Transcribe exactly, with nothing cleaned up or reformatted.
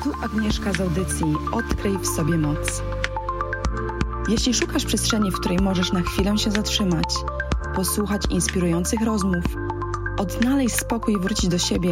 Tu Agnieszka z audycji Odkryj w sobie moc. Jeśli szukasz przestrzeni, w której możesz na chwilę się zatrzymać, posłuchać inspirujących rozmów, odnaleźć spokój i wrócić do siebie,